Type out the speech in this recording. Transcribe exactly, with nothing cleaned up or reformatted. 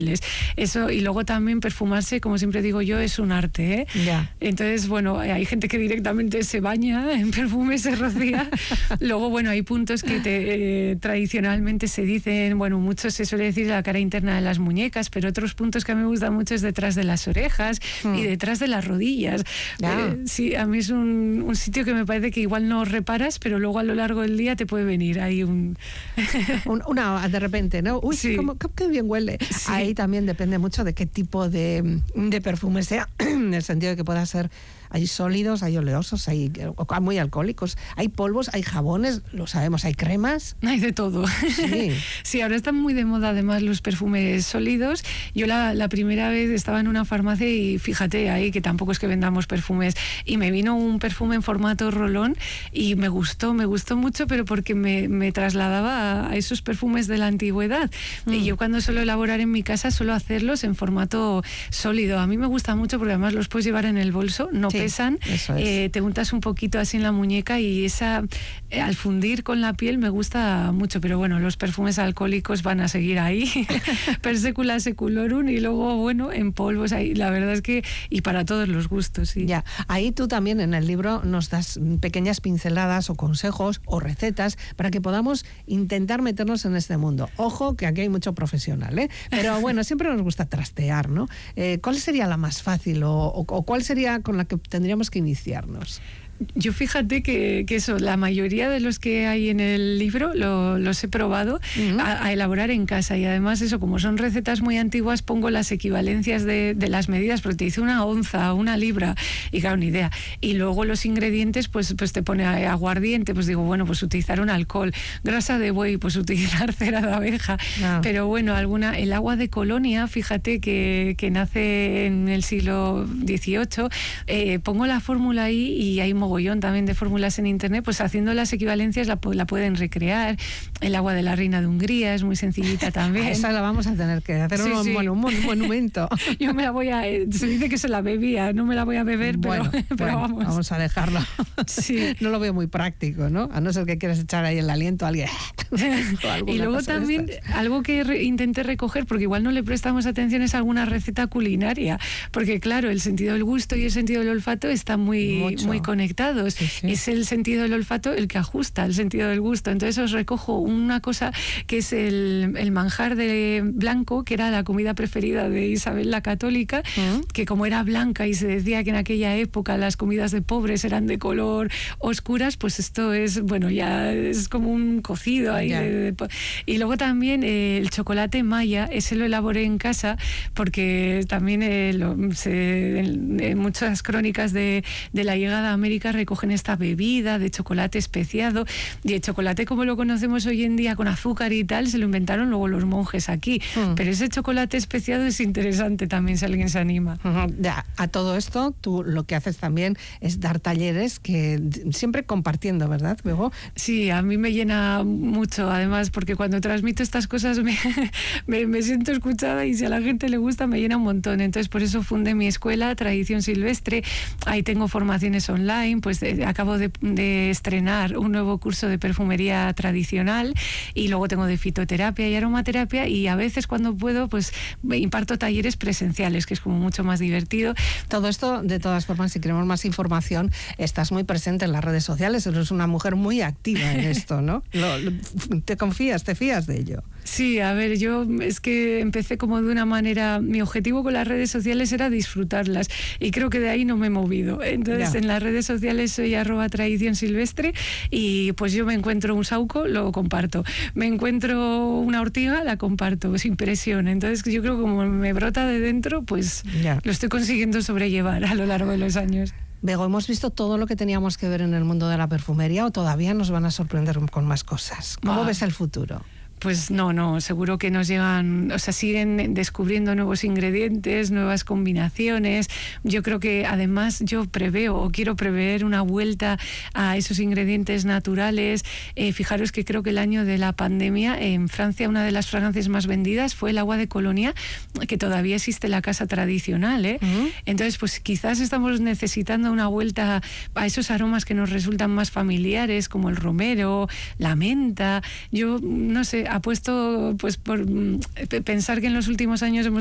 Eso, y luego también perfumarse, como siempre digo yo, es un arte, ¿eh? Ya. Entonces, bueno, hay gente que directamente se baña en perfume, se rocía. Luego, bueno, hay puntos que te, eh, tradicionalmente se dicen, bueno, muchos se suele decir la cara interna de las muñecas, pero otros puntos que a mí me gustan mucho es detrás de las orejas mm. y detrás de las rodillas. Ya. Eh, sí, a mí es un, un sitio que me parece que igual no reparas, pero luego a lo largo del día te puede venir ahí un... un una, de repente, ¿no? Uy, sí. cómo, qué bien huele. Sí. Ahí también depende mucho de qué tipo de, de perfume sea, en el sentido de que pueda ser, hay sólidos, hay oleosos, hay muy alcohólicos, hay polvos, hay jabones, lo sabemos, hay cremas. Hay de todo. Sí, sí, ahora están muy de moda además los perfumes sólidos. Yo la, la primera vez estaba en una farmacia y fíjate ahí que tampoco es que vendamos perfumes, y me vino un perfume en formato rolón y me gustó, me gustó mucho, pero porque me, me trasladaba a, a esos perfumes de la antigüedad. Mm. Y yo cuando suelo elaborar en mi casa suelo hacerlos en formato sólido. A mí me gusta mucho porque además los puedes llevar en el bolso, no sí, pesan, eso es. eh, te untas un poquito así en la muñeca y esa eh, al fundir con la piel me gusta mucho, pero bueno, los perfumes alcohólicos van a seguir ahí, per secula seculorum, y luego bueno, en polvos ahí, la verdad es que, y para todos los gustos, sí. Ya, ahí tú también en el libro nos das pequeñas pinceladas o consejos o recetas para que podamos intentar meternos en este mundo. Ojo, que aquí hay mucho profesional, ¿eh? Pero bueno, siempre nos gusta trastear, ¿no? Eh, ¿Cuál sería la más fácil o, o, o cuál sería con la que tendríamos que iniciarnos? Yo fíjate que, que eso, la mayoría de los que hay en el libro lo, los he probado uh-huh. a, a elaborar en casa, y además eso, como son recetas muy antiguas, pongo las equivalencias de, de las medidas, porque te dice una onza, una libra, y claro, ni idea. Y luego los ingredientes, pues, pues te pone aguardiente, pues digo, bueno, pues utilizar un alcohol, grasa de buey, pues utilizar cera de abeja, no. Pero bueno, alguna, el agua de Colonia, fíjate que, que nace en el siglo dieciocho, eh, pongo la fórmula ahí y hay mogollón también de fórmulas en internet, pues haciendo las equivalencias la, la pueden recrear. El agua de la reina de Hungría es muy sencillita también. Esa la vamos a tener que hacer, sí, un, sí. Bueno, un monumento. Yo me la voy a, se dice que se la bebía, no me la voy a beber, bueno, pero, pero bueno, vamos. Vamos a dejarlo. Sí. No lo veo muy práctico, ¿no? A no ser que quieras echar ahí el aliento a alguien. Y luego también algo que re, intenté recoger, porque igual no le prestamos atención, es alguna receta culinaria, porque claro, el sentido del gusto y el sentido del olfato están muy, muy conectados. Sí, sí. Es el sentido del olfato el que ajusta el sentido del gusto. Entonces os recojo una cosa que es el, el manjar de blanco, que era la comida preferida de Isabel la Católica, uh-huh. que como era blanca y se decía que en aquella época las comidas de pobres eran de color oscuras, pues esto es, bueno, ya es como un cocido ahí. Yeah. De, de, de, y luego también eh, el chocolate maya, ese lo elaboré en casa porque también eh, lo, se, en, en muchas crónicas de, de la llegada a América recogen esta bebida de chocolate especiado, y el chocolate como lo conocemos hoy en día con azúcar y tal, se lo inventaron luego los monjes aquí, mm. pero ese chocolate especiado es interesante también si alguien se anima. Uh-huh. Ya, a todo esto tú lo que haces también es dar talleres, que siempre compartiendo, ¿verdad, Bego? Sí, a mí me llena mucho, además, porque cuando transmito estas cosas me, me, me siento escuchada, y si a la gente le gusta me llena un montón. Entonces por eso fundé mi escuela Tradición Silvestre, ahí tengo formaciones online, pues eh, acabo de, de estrenar un nuevo curso de perfumería tradicional, y luego tengo de fitoterapia y aromaterapia, y a veces cuando puedo pues imparto talleres presenciales, que es como mucho más divertido. Todo esto, de todas formas, si queremos más información, estás muy presente en las redes sociales, eres una mujer muy activa en esto, ¿no? Lo, lo, ¿Te confías, te fías de ello? Sí, a ver, yo es que empecé como de una manera, mi objetivo con las redes sociales era disfrutarlas, y creo que de ahí no me he movido. Entonces, ya. En las redes sociales soy arroba tradición silvestre, y pues yo me encuentro un sauco, lo comparto. Me encuentro una ortiga, la comparto, sin presión. Entonces yo creo que como me brota de dentro, pues ya. Lo estoy consiguiendo sobrellevar a lo largo de los años. Bego, ¿hemos visto todo lo que teníamos que ver en el mundo de la perfumería, o todavía nos van a sorprender con más cosas? ¿Cómo ah. ves el futuro? Pues no, no, seguro que nos llegan, o sea, siguen descubriendo nuevos ingredientes, nuevas combinaciones. Yo creo que además yo preveo o quiero prever una vuelta a esos ingredientes naturales. Eh, fijaros que creo que el año de la pandemia en Francia una de las fragancias más vendidas fue el agua de Colonia, que todavía existe la casa tradicional, ¿eh? Uh-huh. Entonces, pues quizás estamos necesitando una vuelta a esos aromas que nos resultan más familiares, como el romero, la menta. Yo no sé, apuesto pues por pensar que en los últimos años hemos